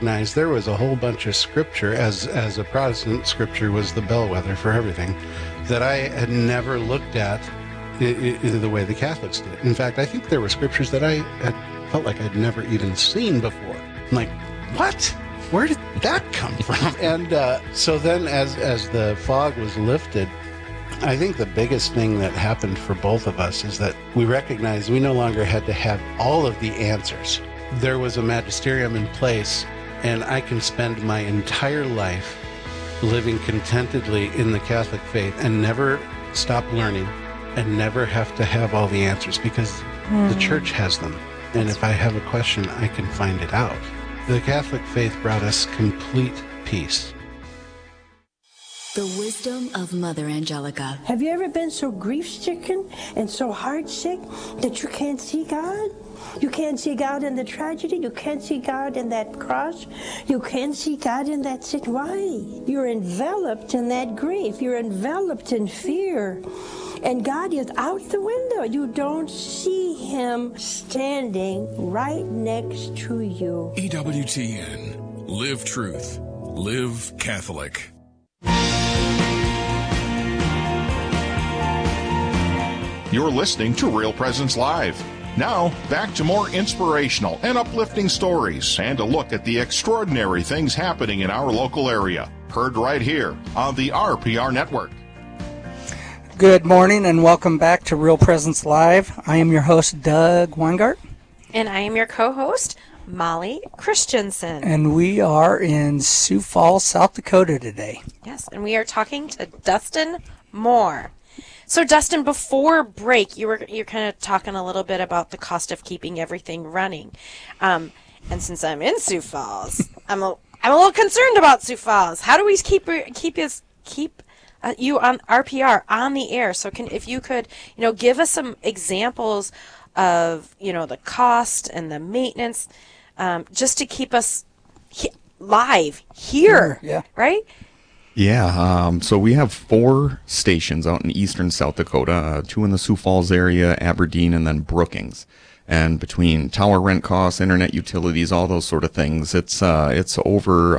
recognized there was a whole bunch of scripture, as a Protestant, scripture was the bellwether for everything, that I had never looked at the way the Catholics did. In fact, I think there were scriptures that I had felt like I'd never even seen before. I'm like, what? Where did that come from? And so then as the fog was lifted, I think the biggest thing that happened for both of us is that we recognized we no longer had to have all of the answers. There was a magisterium in place, and I can spend my entire life living contentedly in the Catholic faith and never stop learning and never have to have all the answers, because the church has them. And if I have a question, I can find it out. The Catholic faith brought us complete peace. The wisdom of Mother Angelica. Have you ever been so grief-stricken and so heart-sick that you can't see God? You can't see God in the tragedy. You can't see God in that cross. You can't see God in that situation. Why? You're enveloped in that grief. You're enveloped in fear. And God is out the window. You don't see Him standing right next to you. EWTN. Live truth. Live Catholic. You're listening to Real Presence Live. Now, back to more inspirational and uplifting stories and a look at the extraordinary things happening in our local area. Heard right here on the RPR Network. Good morning and welcome back to Real Presence Live. I am your host, Doug Weingart. And I am your co-host, Molly Christensen. And we are in Sioux Falls, South Dakota today. Yes, and we are talking to Dustin Moore. So, Dustin, before break, you're kind of talking a little bit about the cost of keeping everything running. And since I'm in Sioux Falls, I'm a little concerned about Sioux Falls. How do we keep you on RPR on the air? So, if you could, give us some examples of, the cost and the maintenance, just to keep us live here, yeah. Right? Yeah, so we have 4 stations out in eastern South Dakota, 2 in the Sioux Falls area, Aberdeen, and then Brookings. And between tower rent costs, internet utilities, all those sort of things, it's over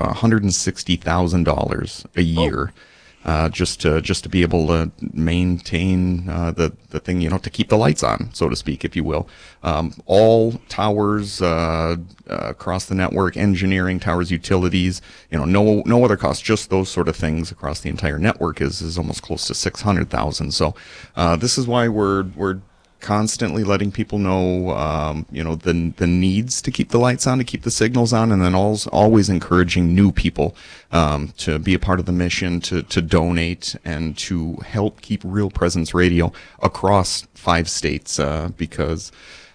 $160,000 a year. Just to be able to maintain the thing, to keep the lights on, so to speak, if you will. All towers across the network, engineering, towers, utilities, no other costs, just those sort of things across the entire network is almost close to $600,000. So this is why we're constantly letting people know, the needs to keep the lights on, to keep the signals on, and then always encouraging new people to be a part of the mission, to donate, and to help keep Real Presence Radio across 5 states, because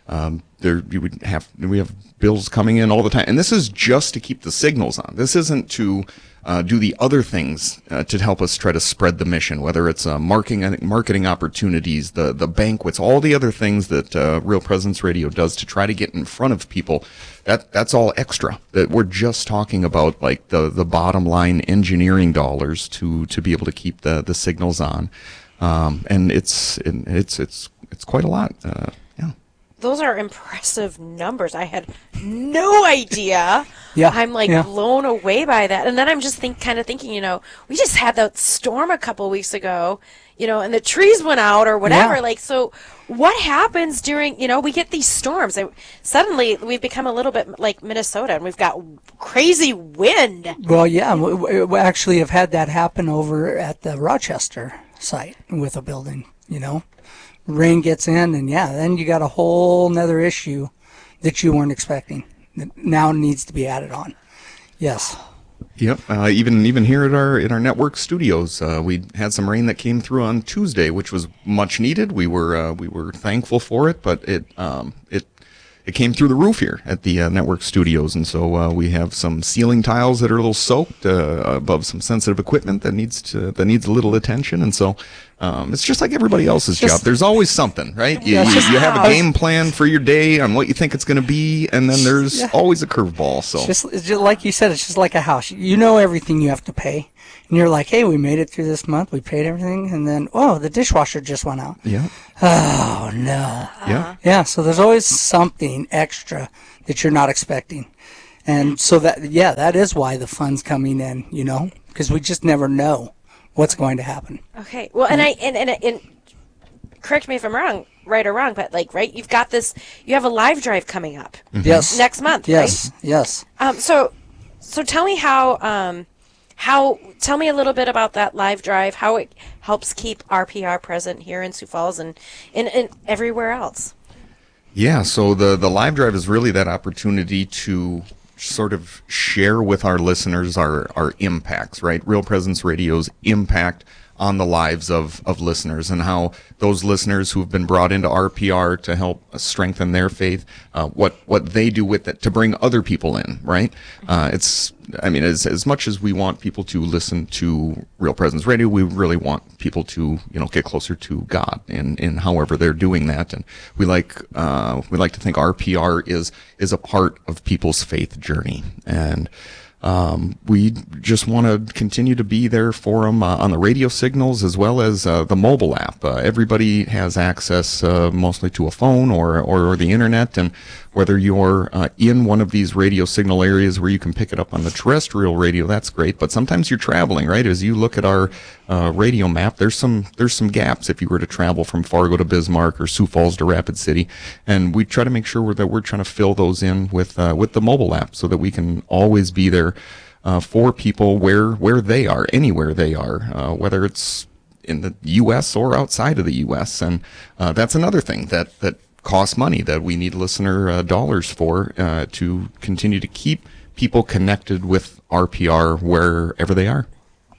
we have bills coming in all the time, and this is just to keep the signals on. This isn't to do the other things to help us try to spread the mission, whether it's marketing opportunities, the banquets, all the other things that Real Presence Radio does to try to get in front of people. That's all extra. That we're just talking about, like the bottom line engineering dollars to be able to keep the signals on, and it's quite a lot. Those are impressive numbers. I had no idea. Yeah. I'm blown away by that. And then I'm just thinking, we just had that storm a couple weeks ago, and the trees went out or whatever. Yeah. So what happens during, we get these storms. Suddenly we've become a little bit like Minnesota, and we've got crazy wind. Well, yeah, we actually have had that happen over at the Rochester site with a building, Rain gets in, and then you got a whole nother issue that you weren't expecting that now needs to be added on. Yes. Yep. Even here at our network studios, we had some rain that came through on Tuesday, which was much needed. We were thankful for it, but it came through the roof here at the network studios, and so we have some ceiling tiles that are a little soaked above some sensitive equipment that needs a little attention, and so it's just like everybody else's job. There's always something, right? You have a game plan for your day on what you think it's going to be, and then there's always a curveball. So it's just like you said, it's just like a house. You know everything you have to pay. And you're like, hey, we made it through this month. We paid everything. And then, the dishwasher just went out. Yeah. Oh, no. Yeah. Yeah, so there's always something extra that you're not expecting. And so that is why the fund's coming in, because we just never know what's going to happen. Okay. Well, and correct me if I'm wrong, right or wrong, but you have a live drive coming up. Yes. Next month, yes, right? Yes. So tell me tell me a little bit about that live drive, how it helps keep RPR present here in Sioux Falls and in everywhere else. Yeah, so the live drive is really that opportunity to sort of share with our listeners our impacts, right? Real Presence Radio's impact on the lives of listeners, and how those listeners who've been brought into RPR to help strengthen their faith, what they do with it to bring other people in, right? As much as we want people to listen to Real Presence Radio, we really want people to, get closer to God in however they're doing that. And we like to think RPR is a part of people's faith journey. And we just want to continue to be there for them on the radio signals as well as the mobile app. Everybody has access mostly to a phone or the internet, and whether you're in one of these radio signal areas where you can pick it up on the terrestrial radio, that's great. But sometimes you're traveling, right? As you look at our radio map, there's some gaps if you were to travel from Fargo to Bismarck or Sioux Falls to Rapid City, and we try to make sure that we're trying to fill those in with the mobile app so that we can always be there for people where they are, anywhere they are, whether it's in the U.S. or outside of the U.S. And that's another thing that costs money that we need listener dollars for to continue to keep people connected with RPR wherever they are.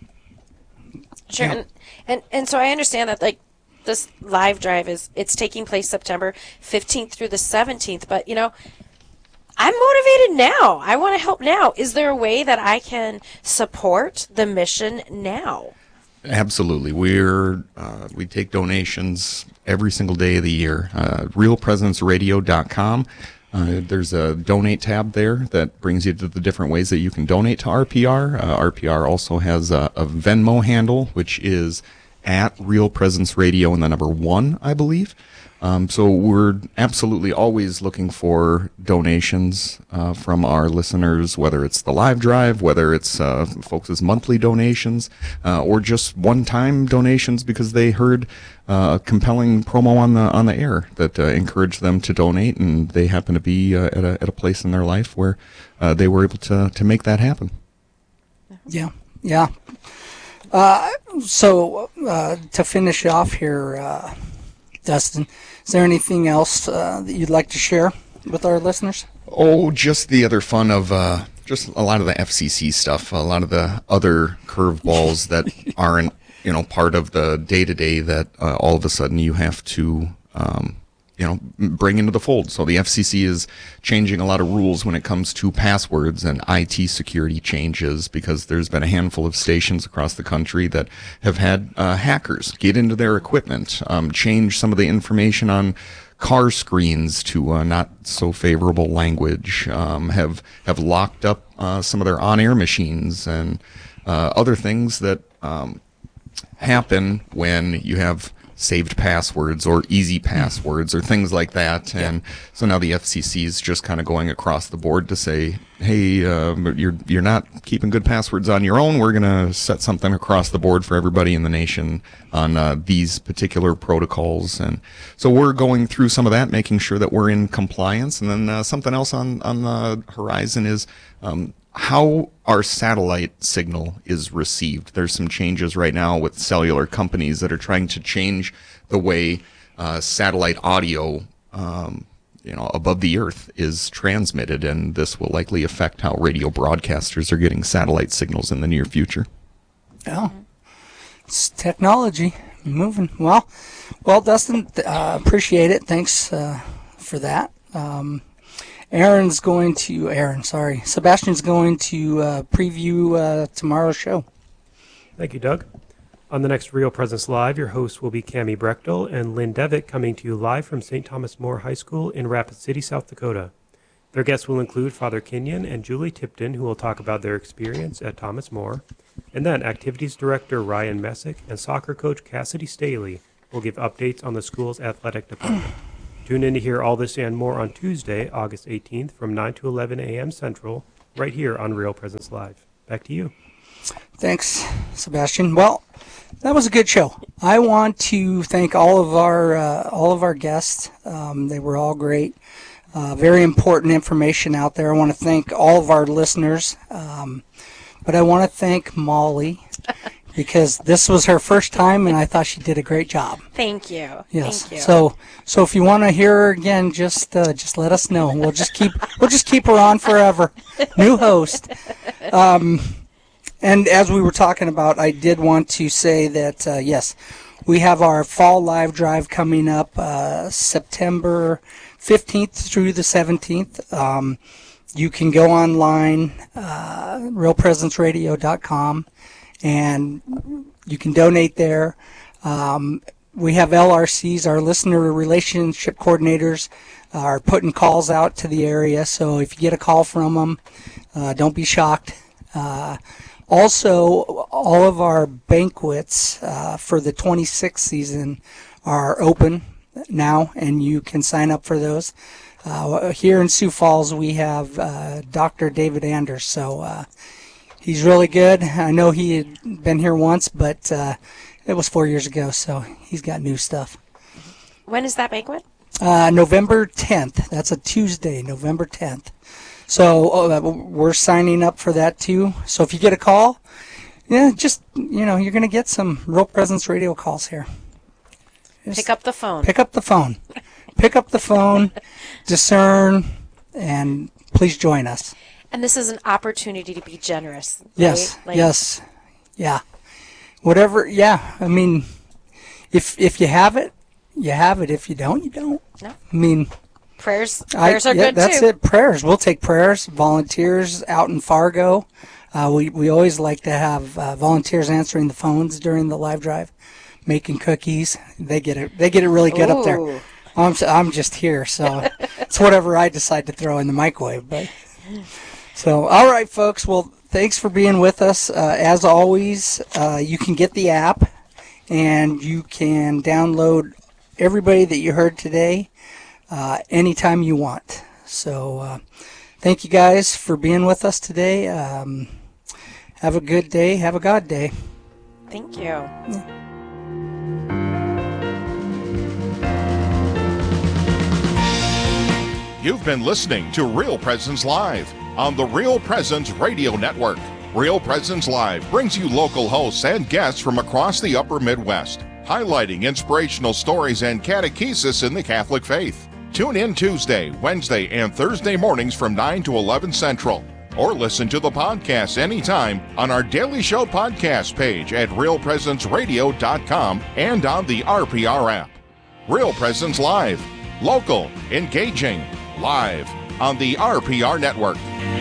Sure, and so I understand that this live drive it's taking place September 15th through the 17th, but I'm motivated now. I want to help now. Is there a way that I can support the mission now? Absolutely. We take donations every single day of the year. RealPresenceRadio.com. There's a donate tab there that brings you to the different ways that you can donate to RPR. RPR also has a Venmo handle, which is at Real Presence Radio and the number 1, I believe. So we're absolutely always looking for donations from our listeners, whether it's the live drive, whether it's folks' monthly donations, or just one-time donations because they heard a compelling promo on the air that encouraged them to donate, and they happen to be at a place in their life where they were able to make that happen. Yeah. So to finish off here, Dustin, is there anything else that you'd like to share with our listeners? Oh, just the other fun of just a lot of the FCC stuff, a lot of the other curveballs that aren't, part of the day-to-day that all of a sudden you have to, bring into the fold. So the FCC is changing a lot of rules when it comes to passwords and IT security changes, because there's been a handful of stations across the country that have had hackers get into their equipment, change some of the information on car screens to not so favorable language, have locked up some of their on-air machines and other things that happen when you have saved passwords or easy passwords or things like that. And so now the FCC is just kind of going across the board to say, hey, you're not keeping good passwords on your own. We're going to set something across the board for everybody in the nation on these particular protocols. And so we're going through some of that, making sure that we're in compliance. And then something else on the horizon is how our satellite signal is received. There's some changes right now with cellular companies that are trying to change the way satellite audio, above the earth is transmitted, and this will likely affect how radio broadcasters are getting satellite signals in the near future. Yeah, it's technology moving. Well, Dustin, appreciate it. Thanks for that. Sebastian's going to preview tomorrow's show. Thank you, Doug. On the next Real Presence Live, your hosts will be Cammie Brechtel and Lynn Devitt, coming to you live from St. Thomas More High School in Rapid City, South Dakota. Their guests will include Father Kenyon and Julie Tipton, who will talk about their experience at Thomas More. And then Activities Director Ryan Messick and soccer coach Cassidy Staley will give updates on the school's athletic department. Tune in to hear all this and more on Tuesday, August 18th from 9 to 11 a.m. Central right here on Real Presence Live. Back to you. Thanks, Sebastian. Well, that was a good show. I want to thank all of our guests. They were all great. Very important information out there. I want to thank all of our listeners, but I want to thank Molly because this was her first time, and I thought she did a great job. Thank you. Yes. Thank you. So if you want to hear her again, just let us know. We'll just keep her on forever. New host. And as we were talking about, I did want to say that yes, we have our fall live drive coming up September 15th through the 17th. You can go online, realpresenceradio.com, and you can donate there. We have LRCs, our listener relationship coordinators, are putting calls out to the area. So if you get a call from them, don't be shocked. Also, all of our banquets for the 26th season are open now, and you can sign up for those. Here in Sioux Falls, we have Dr. David Anders, so he's really good. I know he had been here once, but it was 4 years ago, so he's got new stuff. When is that banquet? November 10th. That's a Tuesday, November 10th. So we're signing up for that too. So if you get a call, yeah, just, you're going to get some Real Presence Radio calls here. Just pick up the phone. Pick up the phone. Pick up the phone, discern, and please join us. And this is an opportunity to be generous. Right? Yes, yes, yeah. Whatever, yeah. I mean, if you have it, you have it. If you don't, you don't. No. I mean... Prayers are good that's too. It. Prayers. We'll take prayers. Volunteers out in Fargo. We always like to have volunteers answering the phones during the live drive, making cookies. They get it really good up there. I'm just here, so it's whatever I decide to throw in the microwave. But so, all right, folks. Well, thanks for being with us. As always, you can get the app, and you can download everybody that you heard today. Anytime you want. So thank you guys for being with us today. Have a good day. Have a God day. Thank you. Yeah. You've been listening to Real Presence Live on the Real Presence Radio Network. Real Presence Live brings you local hosts and guests from across the upper Midwest, highlighting inspirational stories and catechesis in the Catholic faith. Tune in Tuesday, Wednesday, and Thursday mornings from 9 to 11 Central. Or listen to the podcast anytime on our Daily Show podcast page at realpresenceradio.com and on the RPR app. Real Presence Live. Local, engaging, live on the RPR Network.